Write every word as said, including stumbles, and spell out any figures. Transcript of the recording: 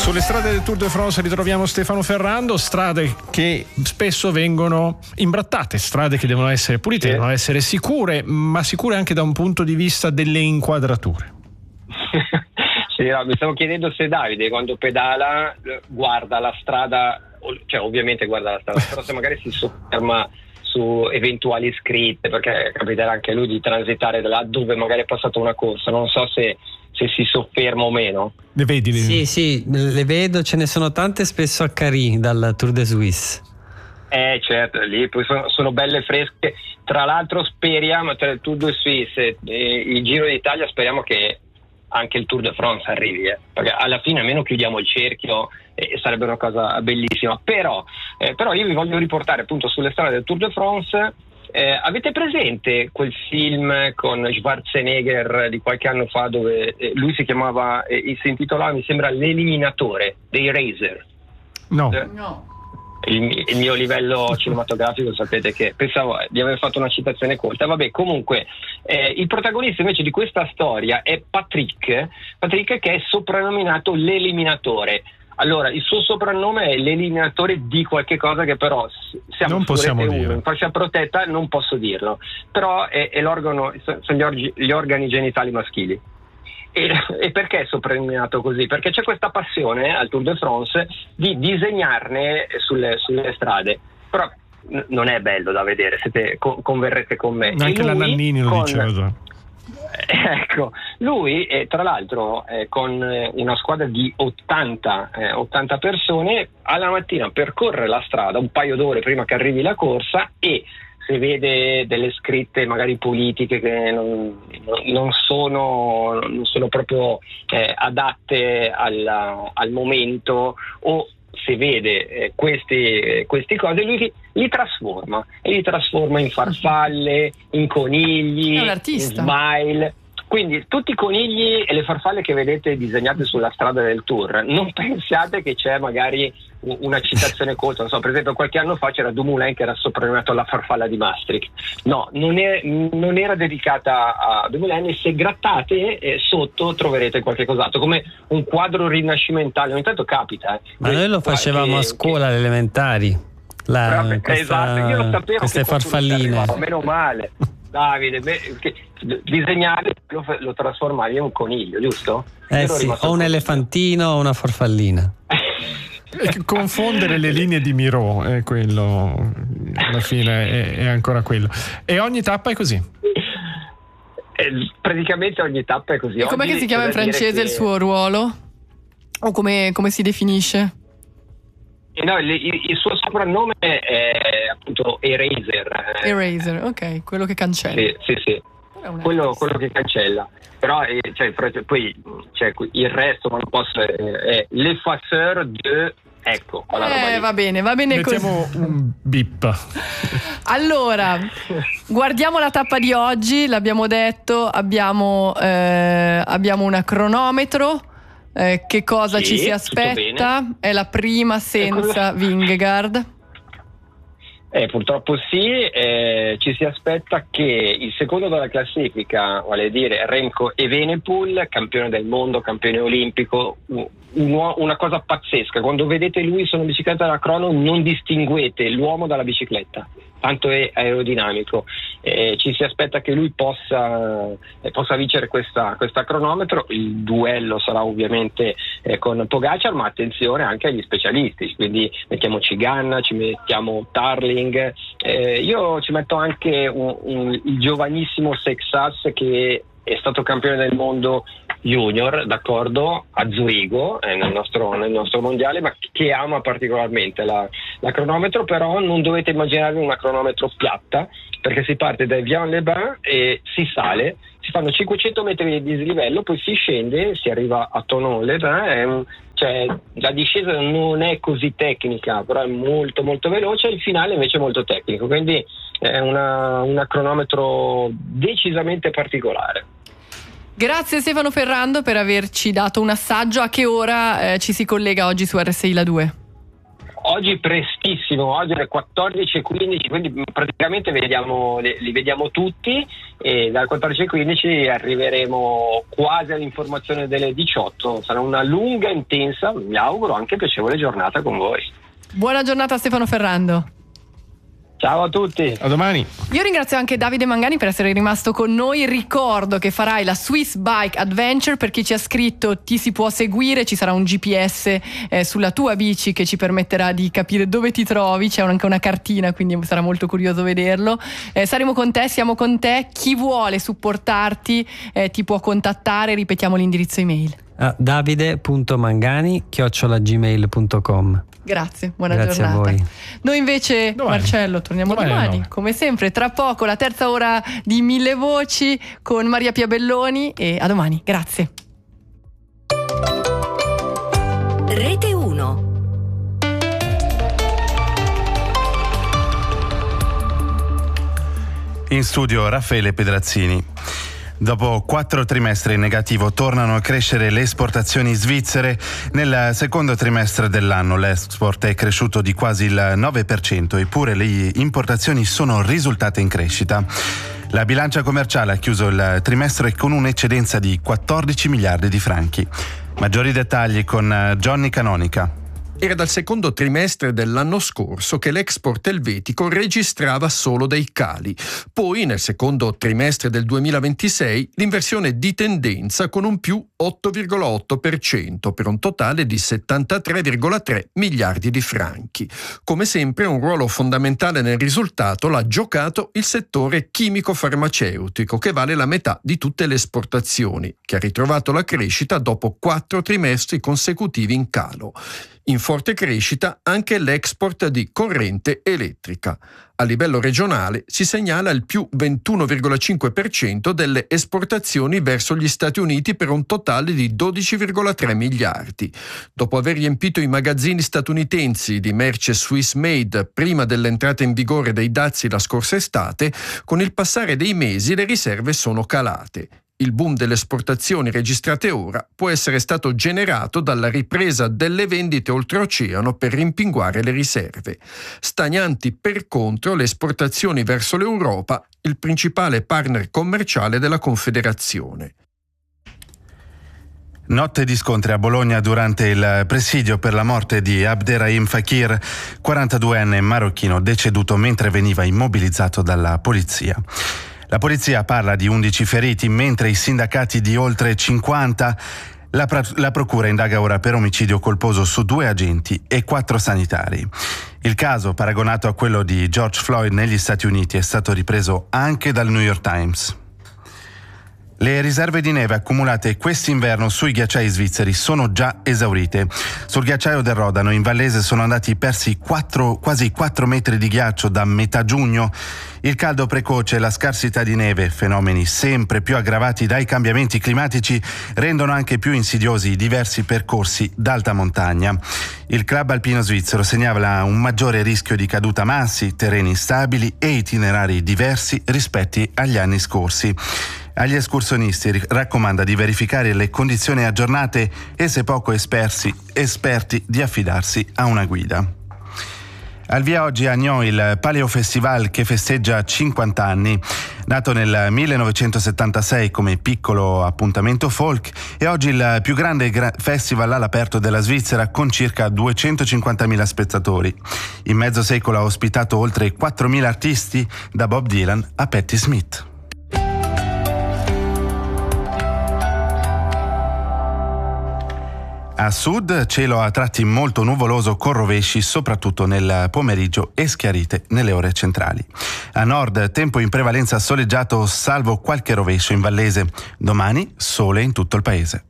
Sulle strade del Tour de France ritroviamo Stefano Ferrando, strade che spesso vengono imbrattate, strade che devono essere pulite, sì. devono essere sicure, ma sicure anche da un punto di vista delle inquadrature. Sì, no, mi stavo chiedendo se Davide quando pedala guarda la strada, cioè ovviamente guarda la strada, però se magari si sofferma su eventuali scritte, perché capiterà anche lui di transitare da là dove magari è passata una corsa, non so se se si sofferma o meno. Le vedi? Le... Sì, sì, le vedo, ce ne sono tante spesso a Carì dal Tour de Suisse. Eh certo, lì poi sono, sono belle fresche. Tra l'altro speriamo, tra il Tour de Suisse e il Giro d'Italia, speriamo che anche il Tour de France arrivi, eh, perché alla fine almeno chiudiamo il cerchio e eh, sarebbe una cosa bellissima. Però, eh, però io vi voglio riportare appunto sulle strade del Tour de France. Eh, avete presente quel film con Schwarzenegger di qualche anno fa dove eh, lui si chiamava, eh, si intitolava mi sembra L'Eliminatore dei Racer? No. Eh, no. Il, il mio livello cinematografico sapete che pensavo di aver fatto una citazione colta. Vabbè, comunque eh, il protagonista invece di questa storia è Patrick Patrick che è soprannominato l'Eliminatore. Allora, il suo soprannome è l'eliminatore di qualche cosa che però siamo non possiamo dire. In fascia protetta non posso dirlo, però è, è l'organo, sono gli, orgi, gli organi genitali maschili. E, e perché è soprannominato così? Perché c'è questa passione al Tour de France di disegnarne sulle, sulle strade, però n- non è bello da vedere, siete, co- converrete con me. Anche la Nannini lo con, diceva. Ecco, lui eh, tra l'altro eh, con eh, una squadra di ottanta, eh, ottanta persone alla mattina percorre la strada un paio d'ore prima che arrivi la corsa e se vede delle scritte magari politiche che non, non, sono, non sono proprio eh, adatte alla, al momento o se vede eh, queste, queste cose lui li, li trasforma e li trasforma in farfalle, in conigli, in smile. Quindi tutti i conigli e le farfalle che vedete disegnate sulla strada del Tour, non pensate che c'è magari una citazione colta, non so, per esempio qualche anno fa c'era Dumoulin che era soprannominato la farfalla di Maastricht. No, non, è, non era dedicata a Dumoulin e se grattate eh, sotto troverete qualche cos'altro, come un quadro rinascimentale, ogni tanto capita. Eh. Ma noi lo facevamo che, a scuola alle elementari, la, Vabbè, questa, esatto, io lo sapevo queste che farfalline. Meno male. Davide, beh, che, disegnare lo, lo trasformavi in un coniglio, giusto? Eh sì, o un elefantino o una farfallina. Confondere le linee di Miro è quello, alla fine è, è ancora quello. E ogni tappa è così? Eh, praticamente ogni tappa è così. E com'è Oggi che si chiama in francese che... il suo ruolo? O come, come si definisce? Eh no, il, il suo soprannome è appunto Eraser. Eraser, ok, quello che cancella. Sì, sì, sì. Quello, quello che cancella. Però eh, cioè, poi cioè, il resto non posso è, è l'effaceur de ecco. Eh, va bene, va bene così. Mettiamo un bip. Allora, guardiamo la tappa di oggi, l'abbiamo detto, abbiamo, eh, abbiamo un cronometro. Eh, che cosa sì, ci si aspetta? È la prima senza Vingegaard. Eh, purtroppo sì, eh, ci si aspetta che il secondo della classifica, vale a dire Remco Evenepoel, campione del mondo, campione olimpico, un, una cosa pazzesca, quando vedete lui su una bicicletta da crono non distinguete l'uomo dalla bicicletta, tanto è aerodinamico. Eh, ci si aspetta che lui possa, eh, possa vincere questa, questa cronometro. Il duello sarà ovviamente eh, con Pogacar, ma attenzione anche agli specialisti, quindi mettiamoci Ganna, ci mettiamo Tarling, eh, io ci metto anche un, un, il giovanissimo Sexas che è stato campione del mondo junior, d'accordo, a Zurigo, eh, nel, nostro, nel nostro mondiale, ma che ama particolarmente la, la cronometro. Però non dovete immaginarvi una cronometro piatta, perché si parte da Evian-les-Bains e si sale, si fanno cinquecento metri di dislivello, poi si scende, si arriva a Thonon-les-Bains, cioè la discesa non è così tecnica, però è molto molto veloce, il finale invece è molto tecnico, quindi è una, una cronometro decisamente particolare. Grazie Stefano Ferrando per averci dato un assaggio. A che ora eh, ci si collega oggi su R S I La due? oggi prestissimo, oggi alle quattordici e quindici, quindi praticamente vediamo, li, li vediamo tutti, e dalle quattordici e quindici arriveremo quasi all'informazione delle diciotto. Sarà una lunga, intensa, mi auguro anche piacevole giornata con voi. Buona giornata a Stefano Ferrando. Ciao a tutti. A domani. Io ringrazio anche Davide Mangani per essere rimasto con noi. Ricordo che farai la Swiss Bike Adventure. Per chi ci ha scritto, ti si può seguire, ci sarà un G P S eh, sulla tua bici che ci permetterà di capire dove ti trovi. C'è anche una cartina, quindi sarà molto curioso vederlo. Eh, saremo con te, siamo con te. Chi vuole supportarti eh, ti può contattare. Ripetiamo l'indirizzo email: uh, davide punto mangani chiocciola gmail punto com. Grazie, buona Grazie giornata. a voi. Noi invece, domani. Marcello, torniamo domani, domani, domani, come sempre, tra poco la terza ora di Mille Voci con Maria Pia Belloni, e a domani, grazie. Rete uno. In studio Raffaele Pedrazzini. Dopo quattro trimestri in negativo tornano a crescere le esportazioni svizzere. Nel secondo trimestre dell'anno l'export è cresciuto di quasi il nove per cento, eppure le importazioni sono risultate in crescita. La bilancia commerciale ha chiuso il trimestre con un'eccedenza di quattordici miliardi di franchi. Maggiori dettagli con Johnny Canonica. Era dal secondo trimestre dell'anno scorso che l'export elvetico registrava solo dei cali. Poi, nel secondo trimestre del duemilaventisei, l'inversione di tendenza con un più otto virgola otto per cento, per un totale di settantatré virgola tre miliardi di franchi. Come sempre, un ruolo fondamentale nel risultato l'ha giocato il settore chimico-farmaceutico, che vale la metà di tutte le esportazioni, che ha ritrovato la crescita dopo quattro trimestri consecutivi in calo. In forte crescita anche l'export di corrente elettrica. A livello regionale si segnala il più ventuno virgola cinque per cento delle esportazioni verso gli Stati Uniti, per un totale di dodici virgola tre miliardi. Dopo aver riempito i magazzini statunitensi di merce Swiss made prima dell'entrata in vigore dei dazi la scorsa estate, con il passare dei mesi le riserve sono calate. Il boom delle esportazioni registrate ora può essere stato generato dalla ripresa delle vendite oltreoceano per rimpinguare le riserve. Stagnanti per contro le esportazioni verso l'Europa, il principale partner commerciale della Confederazione. Notte di scontri a Bologna durante il presidio per la morte di Abderrahim Fakir, quarantaduenne marocchino deceduto mentre veniva immobilizzato dalla polizia. La polizia parla di undici feriti, mentre i sindacati di oltre cinquanta. La, la procura indaga ora per omicidio colposo su due agenti e quattro sanitari. Il caso, paragonato a quello di George Floyd negli Stati Uniti, è stato ripreso anche dal New York Times. Le riserve di neve accumulate quest'inverno sui ghiacciai svizzeri sono già esaurite. Sul ghiacciaio del Rodano in Vallese sono andati persi quattro, quasi quattro metri di ghiaccio da metà giugno. Il caldo precoce e la scarsità di neve, fenomeni sempre più aggravati dai cambiamenti climatici, rendono anche più insidiosi i diversi percorsi d'alta montagna. Il club alpino svizzero segnala un maggiore rischio di caduta massi, terreni instabili e itinerari diversi rispetto agli anni scorsi. Agli escursionisti raccomanda di verificare le condizioni aggiornate e, se poco esperti, esperti di affidarsi a una guida. Al via oggi a Gnò il Paleo Festival, che festeggia cinquanta anni. Nato nel millenovecentosettantasei come piccolo appuntamento folk, è oggi il più grande gra- festival all'aperto della Svizzera, con circa duecentocinquantamila spettatori. In mezzo secolo ha ospitato oltre quattromila artisti, da Bob Dylan a Patti Smith. A sud, cielo a tratti molto nuvoloso con rovesci soprattutto nel pomeriggio e schiarite nelle ore centrali. A nord, tempo in prevalenza soleggiato salvo qualche rovescio in Vallese. Domani, sole in tutto il paese.